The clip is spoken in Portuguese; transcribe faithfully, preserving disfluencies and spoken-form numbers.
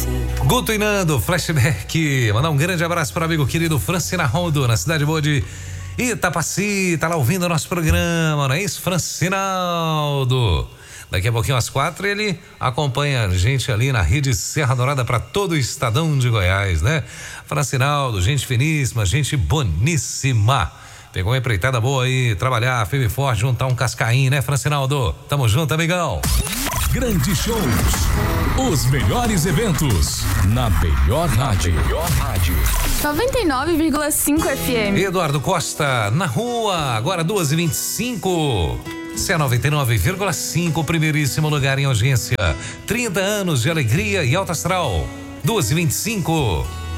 Guto e Nando, flashback. Mandar um grande abraço para o amigo querido Francinaldo, na cidade boa de Itapaci. Tá lá ouvindo o nosso programa, não é isso, Francinaldo? Daqui a pouquinho às quatro ele acompanha a gente ali na rede Serra Dourada para todo o estadão de Goiás, né? Francinaldo, gente finíssima, gente boníssima. Pegou uma empreitada boa aí, trabalhar firme e forte, juntar um cascainho, né, Francinaldo? Tamo junto, amigão. Grandes shows, os melhores eventos, na melhor rádio. Melhor rádio. noventa e nove vírgula cinco F M. Eduardo Costa, na rua, agora duas e vinte e cinco. C noventa e nove vírgula cinco, primeiríssimo lugar em audiência. trinta anos de alegria e alto astral. duas e vinte e cinco.